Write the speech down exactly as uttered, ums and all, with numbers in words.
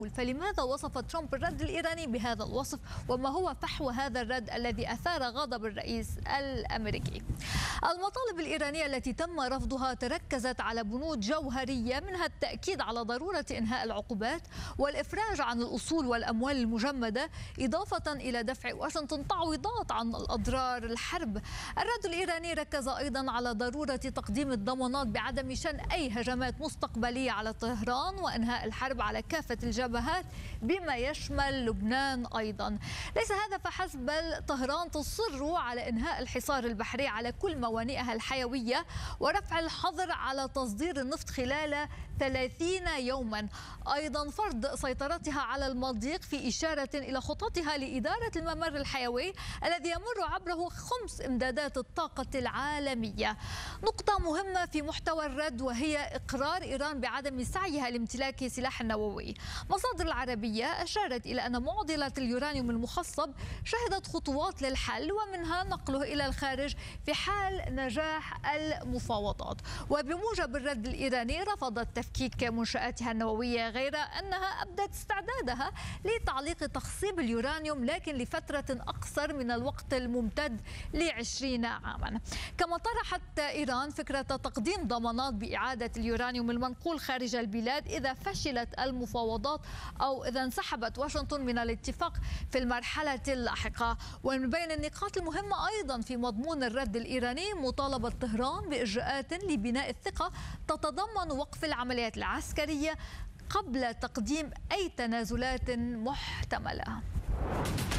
فلماذا وصف ترامب الرد الإيراني بهذا الوصف؟ وما هو فحوى هذا الرد الذي أثار غضب الرئيس الأمريكي؟ المطالب الإيرانية التي تم رفضها تركزت على بنود جوهرية، منها التأكيد على ضرورة إنهاء العقوبات والإفراج عن الأصول والأموال المجمدة، إضافة إلى دفع واشنطن تعويضات عن الأضرار الحرب. الرد الإيراني ركز أيضا على ضرورة تقديم الضمانات بعدم شن أي هجمات مستقبلية على طهران وإنهاء الحرب على كافة الجبهات بما يشمل لبنان أيضا. ليس هذا فحسب، بل طهران تصر على إنهاء الحصار البحري على كل موانئها الحيوية ورفع الحظر على تصدير النفط خلال ثلاثين يوما، أيضا فرض سيطرتها على المضيق في إشارة إلى خططها لإدارة الممر الحيوي الذي يمر عبره خمس إمدادات الطاقة العالمية. نقطة مهمة في محتوى الرد وهي إقرار إيران بعدم سعيها لامتلاك سلاح نووي. مصادر العربية أشارت إلى أن معضلة اليورانيوم المخصب شهدت خطوات للحل، ومنها نقله إلى الخارج في حال نجاح المفاوضات. وبموجب الرد الإيراني رفضت تفكيك منشآتها النووية، غير أنها أبدت استعدادها لتعليق تخصيب اليورانيوم لكن لفترة أقصر من الوقت الممتد لعشرين عاما. كما طرحت إيران فكرة تقديم ضمانات بإعادة اليورانيوم المنقول خارج البلاد إذا فشلت المفاوضات أو إذا انسحبت واشنطن من الاتفاق في المرحلة اللاحقة. ومن بين النقاط المهمة أيضا في مضمون الرد الإيراني مطالبة طهران بإجراءات لبناء الثقة تتضمن وقف العمليات العسكرية قبل تقديم أي تنازلات محتملة.